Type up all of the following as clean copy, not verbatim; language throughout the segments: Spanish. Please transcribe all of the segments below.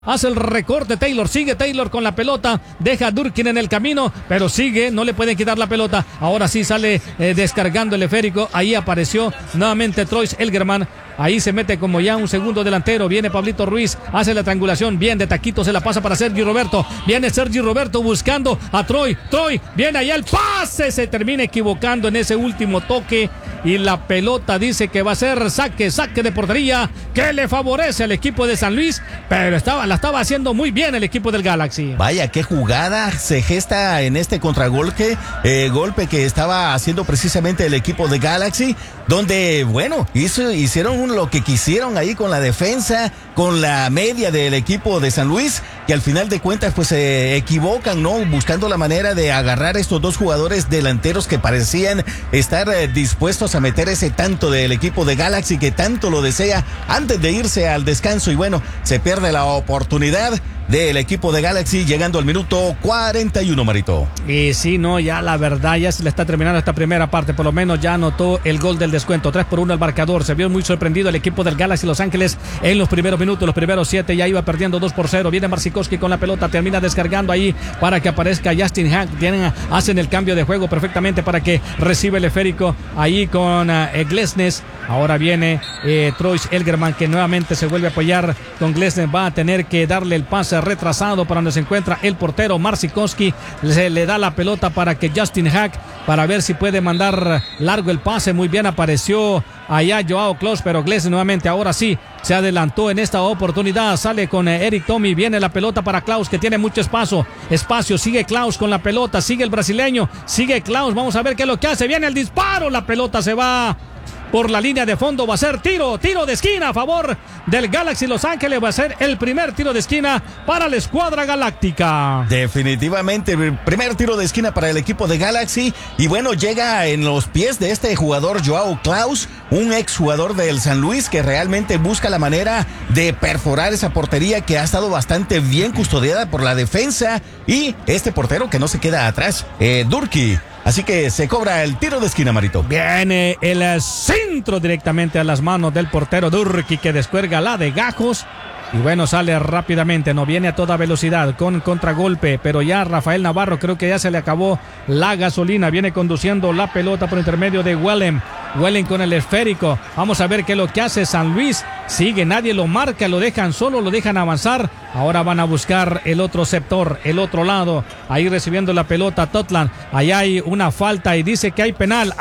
Hace el recorte Taylor, sigue Taylor con la pelota, deja a Durkin en el camino, pero sigue, no le pueden quitar la pelota. Ahora sí sale descargando el esférico, ahí apareció nuevamente Troyes Elgerman. Ahí se mete como ya un segundo delantero. Viene Pablito Ruiz, hace la triangulación. Bien de taquito, se la pasa para Sergi Roberto. Viene Sergi Roberto buscando a Troy. Viene allá el pase. Se termina equivocando en ese último toque. Y la pelota dice que va a ser saque de portería, que le favorece al equipo de San Luis. Pero la estaba haciendo muy bien el equipo del Galaxy. Vaya, qué jugada se gesta en este contragolpe. Golpe que estaba haciendo precisamente el equipo de Galaxy. Donde, bueno, hicieron lo que quisieron ahí con la defensa, con la media del equipo de San Luis, que al final de cuentas pues se equivocan, ¿no? Buscando la manera de agarrar estos dos jugadores delanteros que parecían estar dispuestos a meter ese tanto del equipo de Galaxy que tanto lo desea antes de irse al descanso. Y bueno, se pierde la oportunidad del equipo de Galaxy llegando al minuto 41, Marito. Y sí, no, ya la verdad, ya se le está terminando esta primera parte, por lo menos ya anotó el gol del descuento, 3-1 el marcador. Se vio muy sorprendido el equipo del Galaxy Los Ángeles en los primeros minutos, los primeros 7, ya iba perdiendo 2-0. Viene Marcikowski con la pelota, termina descargando ahí para que aparezca Justin Hack. Hacen el cambio de juego perfectamente para que reciba el esférico ahí con Glesnes. Ahora viene Troyes Elgerman, que nuevamente se vuelve a apoyar con Glesnes. Va a tener que darle el pase retrasado para donde se encuentra el portero Marcikowski. Se le da la pelota para que Justin Hack, para ver si puede mandar largo el pase. Muy bien apareció allá Joao Klaus, pero Glesnes nuevamente ahora sí se adelantó en esta oportunidad. Sale con Eric Tommy, viene la pelota para Klaus, que tiene mucho espacio, sigue Klaus con la pelota, sigue el brasileño, sigue Klaus, vamos a ver qué es lo que hace. Viene el disparo, la pelota se va por la línea de fondo, va a ser tiro de esquina a favor del Galaxy Los Ángeles. Va a ser el primer tiro de esquina para la escuadra galáctica. Definitivamente el primer tiro de esquina para el equipo de Galaxy. Y bueno, llega en los pies de este jugador Joao Klaus, un exjugador del San Luis, que realmente busca la manera de perforar esa portería que ha estado bastante bien custodiada por la defensa. Y este portero que no se queda atrás, Durkin. Así que se cobra el tiro de esquina, Marito. Viene el centro directamente a las manos del portero Durkin, que descuelga la de Gajos. Y bueno, sale rápidamente, no viene a toda velocidad con contragolpe, pero ya Rafael Navarro creo que ya se le acabó la gasolina. Viene conduciendo la pelota por intermedio de Wellen con el esférico. Vamos a ver qué es lo que hace San Luis. Sigue, nadie lo marca, lo dejan solo, lo dejan avanzar. Ahora van a buscar el otro sector, el otro lado. Ahí recibiendo la pelota Totland. Allá hay una falta y dice que hay penal.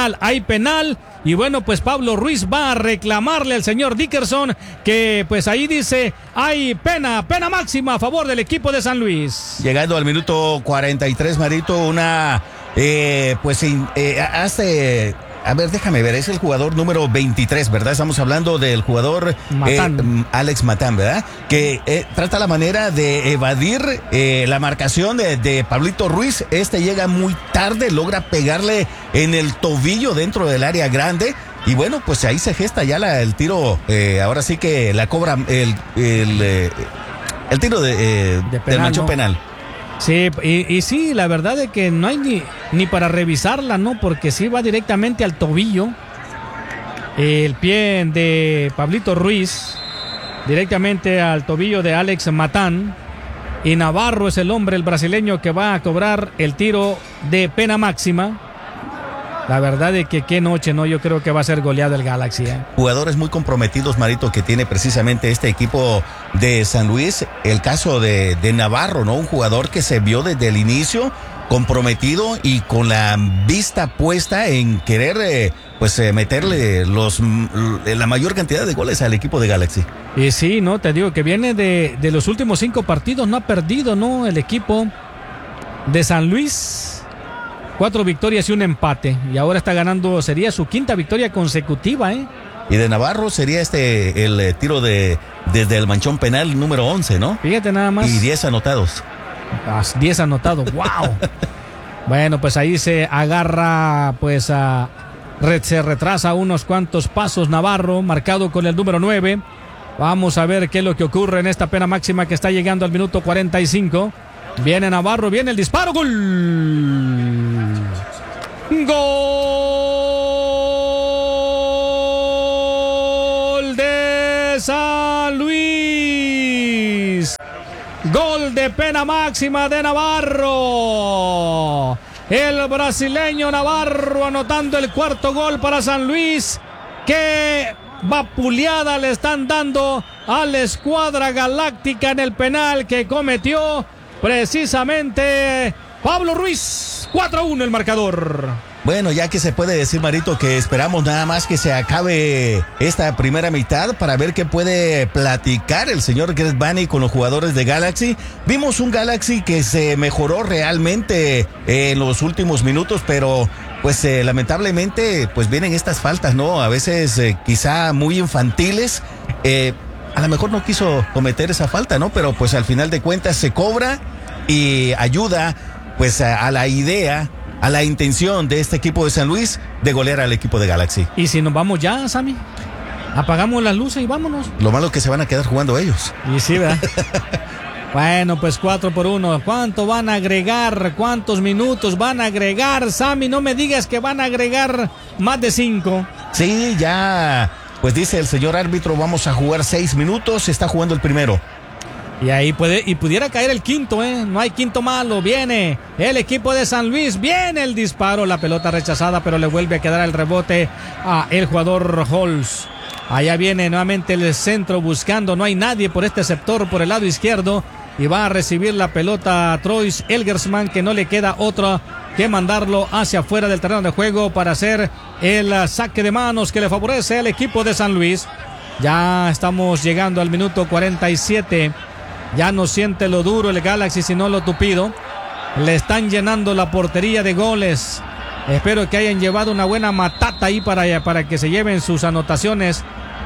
Y bueno, pues Pablo Ruiz va a reclamarle al señor Dickerson, que pues ahí dice hay pena máxima a favor del equipo de San Luis. Llegando al minuto 43, Marito, a ver, déjame ver, es el jugador número 23, ¿verdad? Estamos hablando del jugador Alex Matán, ¿verdad? Que trata la manera de evadir la marcación de Pablito Ruiz. Llega muy tarde, logra pegarle en el tobillo dentro del área grande. Y bueno, pues ahí se gesta ya el tiro. Ahora sí que la cobra el tiro del manchón penal. Sí, y sí, la verdad es que no hay ni para revisarla, ¿no? Porque sí va directamente al tobillo. El pie de Pablito Ruiz, directamente al tobillo de Alex Matán. Y Navarro es el brasileño, que va a cobrar el tiro de pena máxima. La verdad es que qué noche, ¿no? Yo creo que va a ser goleado el Galaxy, ¿eh? Jugadores muy comprometidos, Marito, que tiene precisamente este equipo de San Luis. El caso de Navarro, ¿no? Un jugador que se vio desde el inicio comprometido y con la vista puesta en querer meterle la mayor cantidad de goles al equipo de Galaxy. Y sí, no, te digo que viene de los últimos 5 partidos, no ha perdido, ¿no? El equipo de San Luis. 4 victorias y un empate. Y ahora está ganando, sería su 5ª victoria consecutiva, ¿eh? Y de Navarro sería el tiro desde el manchón penal número 11, ¿no? Fíjate nada más. Y 10 anotados. 10 anotados, wow. Bueno, pues ahí se agarra, se retrasa unos cuantos pasos Navarro, marcado con el número 9. Vamos a ver qué es lo que ocurre en esta pena máxima que está llegando al minuto 45. Viene Navarro, viene el disparo, ¡gol! ¡Gol de San Luis! Gol de pena máxima de Navarro. El brasileño Navarro anotando el cuarto gol para San Luis. Qué vapuleada le están dando a la escuadra galáctica en el penal que cometió precisamente Pablo Ruiz. 4-1 el marcador. Bueno, ya que se puede decir, Marito, que esperamos nada más que se acabe esta primera mitad para ver qué puede platicar el señor Greg Vanney con los jugadores de Galaxy. Vimos un Galaxy que se mejoró realmente en los últimos minutos, pero pues lamentablemente pues vienen estas faltas, ¿no? A veces quizá muy infantiles. A lo mejor no quiso cometer esa falta, ¿no? Pero pues al final de cuentas se cobra y ayuda pues a la idea, a la intención de este equipo de San Luis de golear al equipo de Galaxy. ¿Y si nos vamos ya, Sammy? Apagamos las luces y vámonos. Lo malo es que se van a quedar jugando ellos. Y sí, ¿verdad? Bueno, pues 4-1. ¿Cuánto van a agregar? ¿Cuántos minutos van a agregar? Sammy, no me digas que van a agregar más de 5. Sí, ya, pues dice el señor árbitro, vamos a jugar 6 minutos, se está jugando el primero. Y ahí pudiera caer el quinto, no hay quinto malo. Viene el equipo de San Luis, viene el disparo, la pelota rechazada, pero le vuelve a quedar el rebote a el jugador Holz. Allá viene nuevamente el centro buscando, no hay nadie por este sector, por el lado izquierdo, y va a recibir la pelota Troyes Elgersman, que no le queda otra que mandarlo hacia afuera del terreno de juego para hacer el saque de manos que le favorece al equipo de San Luis. Ya estamos llegando al minuto 47. Ya no siente lo duro el Galaxy, sino lo tupido. Le están llenando la portería de goles. Espero que hayan llevado una buena matata ahí para que se lleven sus anotaciones.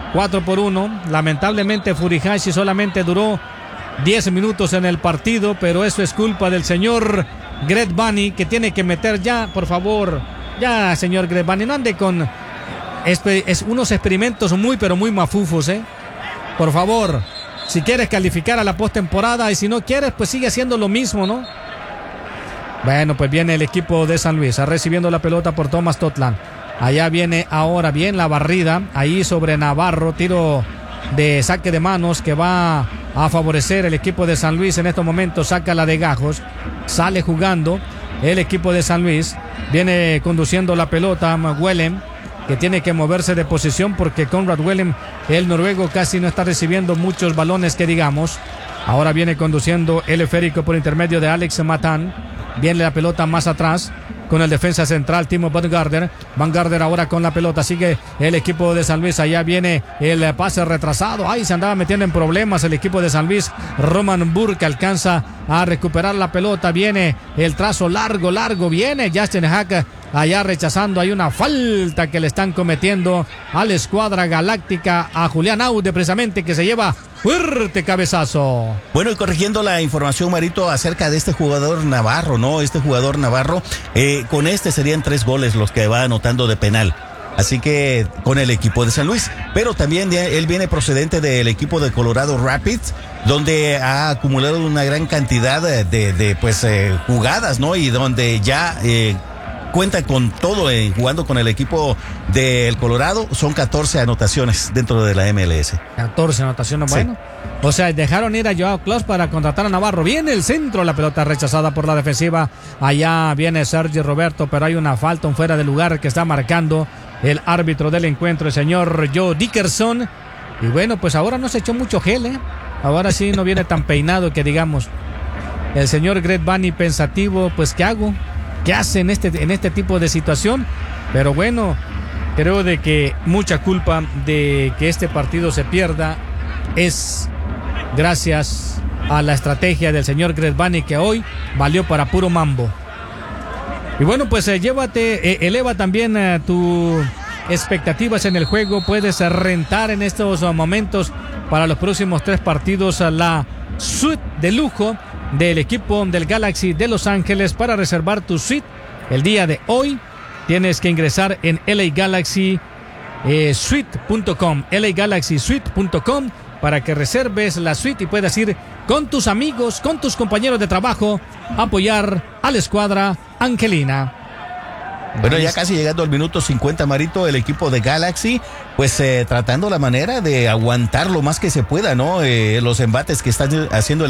4-1. Lamentablemente Furuhashi solamente duró 10 minutos en el partido, pero eso es culpa del señor Greg Vanney, que tiene que meter ya, por favor. Ya, señor Greg Vanney, no ande con unos experimentos muy, pero muy mafufos, Por favor. Si quieres calificar a la postemporada y si no quieres, pues sigue haciendo lo mismo, ¿no? Bueno, pues viene el equipo de San Luis recibiendo la pelota por Thomas Totland. Allá viene ahora bien la barrida, ahí sobre Navarro, tiro de saque de manos que va a favorecer el equipo de San Luis. En estos momentos saca la de Gajos, sale jugando el equipo de San Luis, viene conduciendo la pelota Wellem, que tiene que moverse de posición porque Conrad Wellem, el noruego, casi no está recibiendo muchos balones que digamos. Ahora viene conduciendo el esférico por intermedio de Alex Matan. Viene la pelota más atrás con el defensa central Timo Van Garder. Van Garder ahora con la pelota. Sigue el equipo de San Luis. Allá viene el pase retrasado. Ahí se andaba metiendo en problemas el equipo de San Luis. Roman Burke alcanza a recuperar la pelota. Viene el trazo largo. Viene Justin Hack allá rechazando. Hay una falta que le están cometiendo a la escuadra galáctica, a Julián Aude precisamente, que se lleva fuerte cabezazo. Bueno, y corrigiendo la información, Marito, acerca de este jugador Navarro, ¿no? Este jugador Navarro, con este serían 3 goles los que va anotando de penal. Así que con el equipo de San Luis. Pero también él viene procedente del equipo de Colorado Rapids, donde ha acumulado una gran cantidad de jugadas, ¿no? Y donde ya cuenta con todo jugando con el equipo del Colorado. Son 14 anotaciones dentro de la MLS. 14 anotaciones, bueno. Sí. O sea, dejaron ir a Joao Klaus para contratar a Navarro. Viene el centro, la pelota rechazada por la defensiva. Allá viene Sergi Roberto, pero hay una falta, un fuera de lugar que está marcando el árbitro del encuentro, el señor Joe Dickerson. Y bueno, pues ahora no se echó mucho gel, Ahora sí no viene tan peinado que digamos. El señor Greg Vanney pensativo, pues ¿qué hago? ¿Qué hace en este tipo de situación? Pero bueno, creo de que mucha culpa de que este partido se pierda es gracias a la estrategia del señor Greg Vanney, que hoy valió para puro mambo. Y bueno, pues eleva también tus expectativas en el juego. Puedes rentar en estos momentos para los próximos 3 partidos la suite de lujo del equipo del Galaxy de Los Ángeles. Para reservar tu suite el día de hoy tienes que ingresar en LAGalaxySuite.com, LAGalaxySuite.com, para que reserves la suite y puedas ir con tus amigos, con tus compañeros de trabajo a apoyar a la escuadra angelina. Bueno, ya casi llegando al minuto 50, Marito, el equipo de Galaxy, pues tratando la manera de aguantar lo más que se pueda, ¿no? Los embates que están haciendo el